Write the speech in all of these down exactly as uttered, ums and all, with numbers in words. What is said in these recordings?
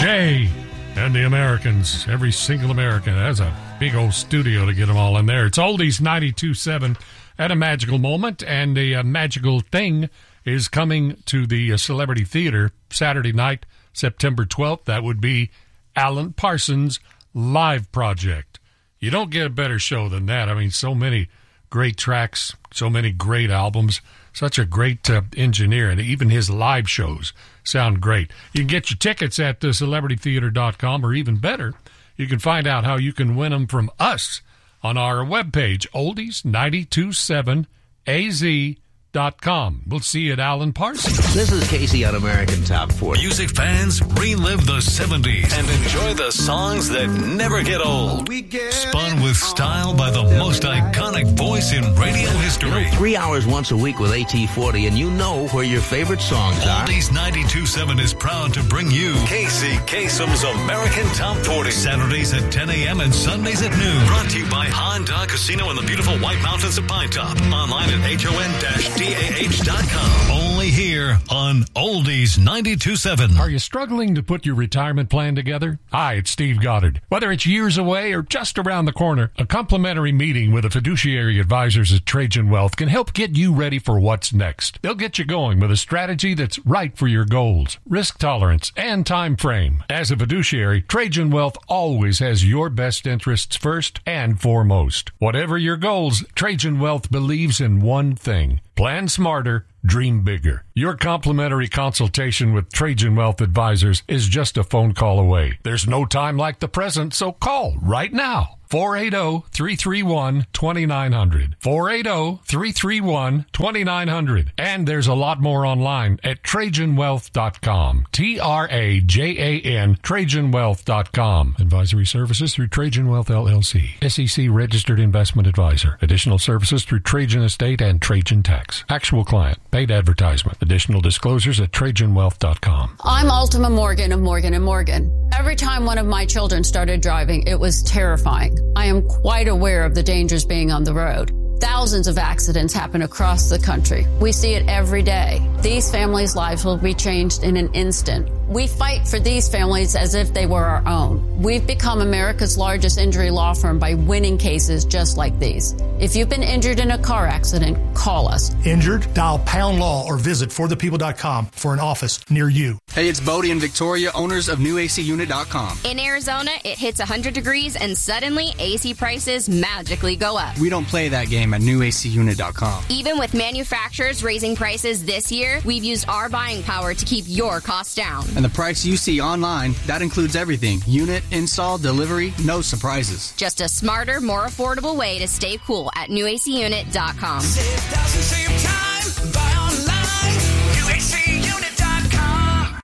Jay and the Americans. Every single American has a big old studio to get them all in there. It's Oldies ninety-two point seven at a magical moment, and a, a magical thing is coming to the uh, Celebrity Theater Saturday night, September twelfth. That would be Alan Parsons' live project. You don't get a better show than that. I mean, so many great tracks, so many great albums, such a great uh, engineer, and even his live shows sound great. You can get your tickets at uh, celebrity theater dot com, or even better, you can find out how you can win them from us on our webpage, oldies nine two seven a z dot com. We'll see you at Alan Parsons. This is Casey on American Top forty. Music fans, relive the seventies and enjoy the songs that never get old. Spun with style by the most iconic voice in radio history. You know, three hours once a week with A T forty, and you know where your favorite songs are. Oldies ninety-two point seven is proud to bring you Casey Kasem's American Top forty. Saturdays at ten a.m. and Sundays at noon. Brought to you by Honda Casino in the beautiful White Mountains of Pine Top. Online at H O N D A H dot com. Only here on Oldies ninety-two point seven. Are you struggling to put your retirement plan together? Hi, it's Steve Goddard. Whether it's years away or just around the corner, a complimentary meeting with the fiduciary advisors at Trajan Wealth can help get you ready for what's next. They'll get you going with a strategy that's right for your goals, risk tolerance, and time frame. As a fiduciary, Trajan Wealth always has your best interests first and foremost. Whatever your goals, Trajan Wealth believes in one thing: plan smarter, dream bigger. Your complimentary consultation with Trajan Wealth Advisors is just a phone call away. There's no time like the present, so call right now. four eight zero, three three one, two nine zero zero. four eight zero, three three one, two nine zero zero. And there's a lot more online at trajan wealth dot com. T R A J A N, trajan wealth dot com. Advisory services through Trajan Wealth, L L C. S E C registered investment advisor. Additional services through Trajan Estate and Trajan Tax. Actual client. Paid advertisement. Additional disclosures at trajan wealth dot com. I'm Ultima Morgan of Morgan and Morgan. Every time one of my children started driving, it was terrifying. I am quite aware of the dangers being on the road. Thousands of accidents happen across the country. We see it every day. These families' lives will be changed in an instant. We fight for these families as if they were our own. We've become America's largest injury law firm by winning cases just like these. If you've been injured in a car accident, call us. Injured? Dial pound law or visit for the people dot com for an office near you. Hey, it's Bodie and Victoria, owners of new A C unit dot com. In Arizona, it hits one hundred degrees and suddenly A C prices magically go up. We don't play that game at new A C unit dot com. Even with manufacturers raising prices this year, we've used our buying power to keep your costs down. And the price you see online, that includes everything. Unit, install, delivery, no surprises. Just a smarter, more affordable way to stay cool at new A C unit dot com. Save thousands, save time, buy online, new A C unit dot com.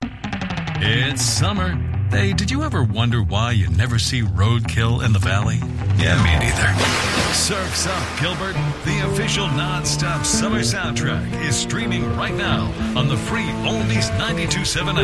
It's summer. Hey, did you ever wonder why you never see roadkill in the valley? Yeah, me neither. Surf's Up Gilbert, the official non-stop summer soundtrack, is streaming right now on the free Oldies ninety-two point seven